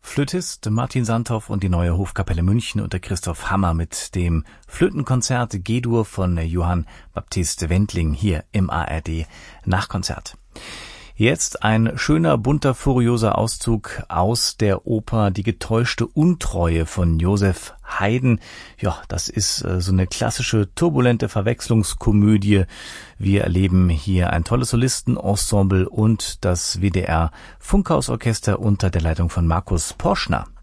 Flötist Martin Sandhoff und die Neue Hofkapelle München unter Christoph Hammer mit dem Flötenkonzert G-Dur von Johann Baptist Wendling hier im ARD Nachkonzert. Jetzt ein schöner, bunter, furioser Auszug aus der Oper Die getäuschte Untreue von Joseph Haydn. Ja, das ist so eine klassische, turbulente Verwechslungskomödie. Wir erleben hier ein tolles Solistenensemble und das WDR Funkhausorchester unter der Leitung von Markus Porschner.